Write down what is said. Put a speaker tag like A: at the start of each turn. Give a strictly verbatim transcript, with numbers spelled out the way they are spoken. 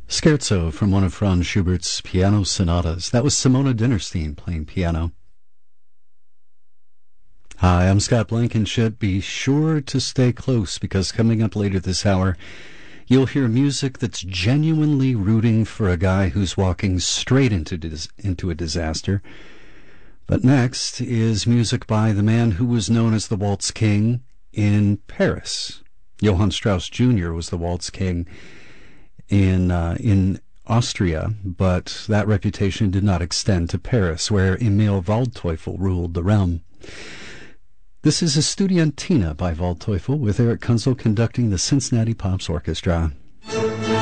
A: Scherzo from one of Franz Schubert's piano sonatas. That was Simona Dinnerstein playing piano. Hi, I'm Scott Blankenship. Be sure to stay close because coming up later this hour, you'll hear music that's genuinely rooting for a guy who's walking straight into dis- into a disaster. But next is music by the man who was known as the Waltz King in Paris. Johann Strauss Junior was the Waltz King in uh, in Austria, but that reputation did not extend to Paris, where Emil Waldteufel ruled the realm. This is a Studiantina by Waldteufel, with Eric Kunzel conducting the Cincinnati Pops Orchestra.